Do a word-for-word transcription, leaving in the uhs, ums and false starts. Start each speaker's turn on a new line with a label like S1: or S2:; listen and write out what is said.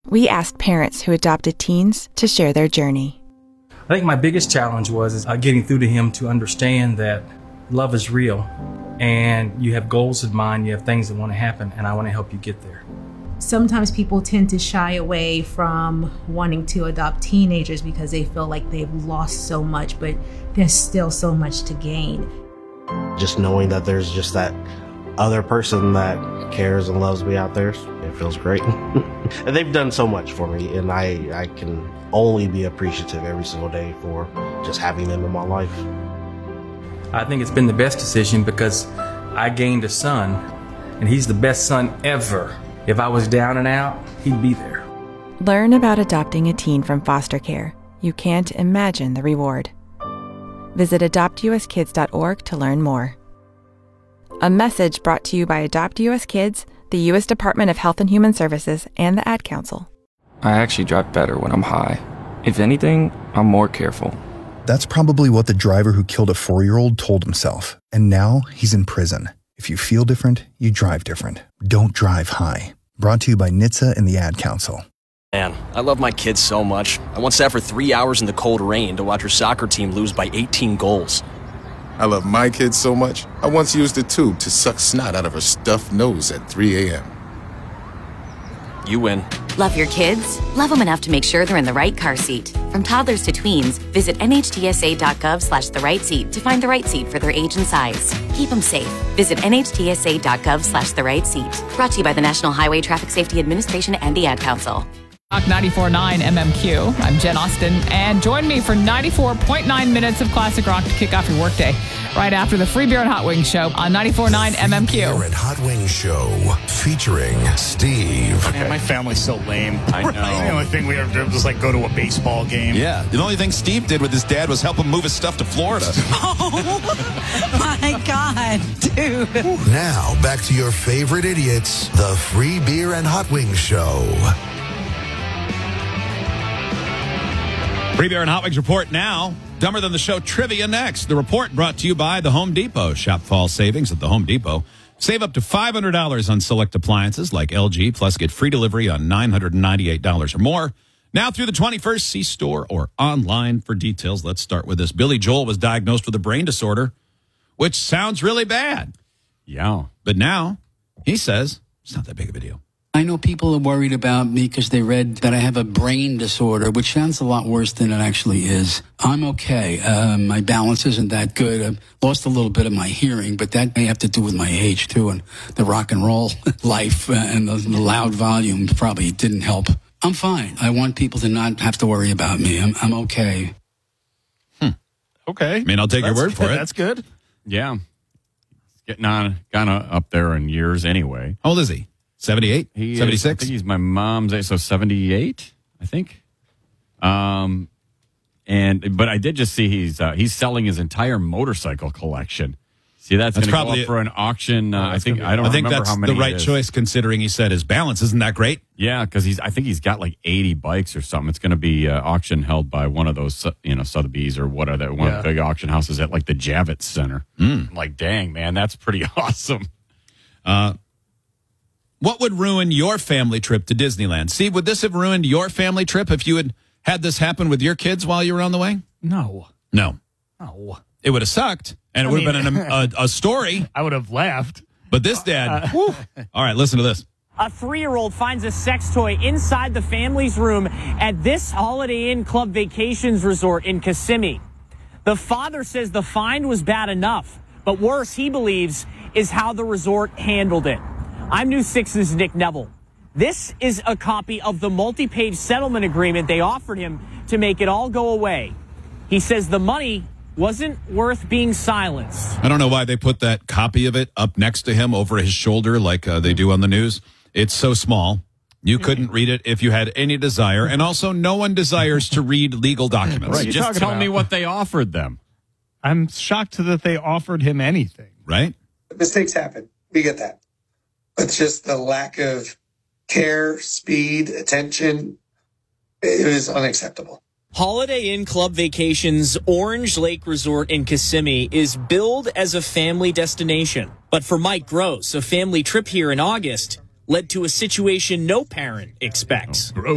S1: We asked parents who adopted teens to share their journey.
S2: I think my biggest challenge was is, uh, getting through to him to understand that love is real and you have goals in mind, you have things that want to happen, and I want to help you get there.
S3: Sometimes people tend to shy away from wanting to adopt teenagers because they feel like they've lost so much, but there's still so much to gain.
S4: Just knowing that there's just that other person that cares and loves me out there, it feels great. And they've done so much for me, and I, I can only be appreciative every single day for just having them in my life.
S2: I think it's been the best decision because I gained a son, and he's the best son ever. If I was down and out, he'd be there.
S1: Learn about adopting a teen from foster care. You can't imagine the reward. Visit adopt u s kids dot org to learn more. A message brought to you by Adopt U S Kids, the U S Department of Health and Human Services, and the Ad Council.
S5: I actually drive better when I'm high. If anything, I'm more careful.
S6: That's probably what the driver who killed a four-year-old told himself, and now he's in prison. If you feel different, you drive different. Don't drive high. Brought to you by N H T S A and the Ad Council.
S7: Man, I love my kids so much. I once sat for three hours in the cold rain to watch her soccer team lose by eighteen goals.
S8: I love my kids so much, I once used a tube to suck snot out of her stuffed nose at three a.m.
S7: You win.
S9: Love your kids? Love them enough to make sure they're in the right car seat. From toddlers to tweens, visit N H T S A dot gov slash the right seat to find the right seat for their age and size. Keep them safe. Visit N H T S A dot gov slash the right seat. Brought to you by the National Highway Traffic Safety Administration and the Ad Council.
S10: ninety-four point nine M M Q. I'm Jen Austen, and join me for ninety-four point nine minutes of classic rock to kick off your workday. Right after the Free Beer and Hot Wings Show on ninety-four point nine M M Q.
S11: Beer and Hot Wings Show featuring Steve.
S12: Man, my family's so lame.
S13: I know.
S12: The only thing we ever did was like go to a baseball game.
S13: Yeah. The only thing Steve did with his dad was help him move his stuff to Florida.
S14: Oh, my God, dude.
S11: Now, back to your favorite idiots, the Free Beer and Hot Wings Show.
S13: Free Beer and Hot Wings report now. Dumber Than the Show trivia next. The report brought to you by the Home Depot. Shop fall savings at the Home Depot. Save up to five hundred dollars on select appliances like L G, plus get free delivery on nine hundred ninety-eight dollars or more. Now through the twenty-first, see store or online for details. Let's start with this. Billy Joel was diagnosed with a brain disorder, which sounds really bad.
S15: Yeah.
S13: But now he says it's not that big of a deal.
S16: I know people are worried about me because they read that I have a brain disorder, which sounds a lot worse than it actually is. I'm okay. Uh, my balance isn't that good. I've lost a little bit of my hearing, but that may have to do with my age, too, and the rock and roll life uh, and the, the loud volume probably didn't help. I'm fine. I want people to not have to worry about me. I'm, I'm okay.
S13: Hmm.
S15: Okay.
S13: I mean, I'll take
S15: That's
S13: your word for
S15: good.
S13: it.
S15: That's good. Yeah. Getting on, kind of up there in years anyway.
S13: How old is he? seventy-eight?
S15: He
S13: seventy-six?
S15: Is, I think he's my mom's age, so seventy-eight, I think. Um, and but I did just see he's uh, he's selling his entire motorcycle collection. See, that's,
S13: That's
S15: going to go
S13: probably
S15: up for an auction. Uh, I think I don't
S13: I think
S15: remember
S13: that's
S15: how many.
S13: the right
S15: it is.
S13: choice, considering he said his balance isn't that great.
S15: Yeah, because he's I think he's got like eighty bikes or something. It's going to be uh, auction held by one of those, you know, Sotheby's or what are that one
S13: Yeah.
S15: of the big auction houses at like the Javits Center.
S13: Mm.
S15: I'm like, dang man, that's pretty awesome.
S13: Uh, what would ruin your family trip to Disneyland? Steve, would this have ruined your family trip if you had had this happen with your kids while you were on the way?
S12: No.
S13: No.
S12: No.
S13: It would have sucked, and it
S12: I
S13: would have
S12: mean-
S13: been an, a, a story.
S12: I would have laughed.
S13: But this dad,
S12: Uh,
S13: whew. All right, listen to this.
S17: A three-year-old finds a sex toy inside the family's room at this Holiday Inn Club Vacations Resort in Kissimmee. The father says the find was bad enough, but worse, he believes, is how the resort handled it. I'm News six's Nick Neville. This is a copy of the multi-page settlement agreement they offered him to make it all go away. He says the money wasn't worth being silenced.
S13: I don't know why they put that copy of it up next to him over his shoulder like uh, they do on the news. It's so small. You couldn't read it if you had any desire. And also, no one desires to read legal documents.
S15: Right, just tell me what they offered them.
S12: I'm shocked that they offered him anything.
S13: Right?
S18: Mistakes happen. We get that. But just the lack of care, speed, attention, it was unacceptable.
S17: Holiday Inn Club Vacations Orange Lake Resort in Kissimmee is billed as a family destination. But for Mike Gross, a family trip here in August led to a situation no parent expects.
S15: Oh,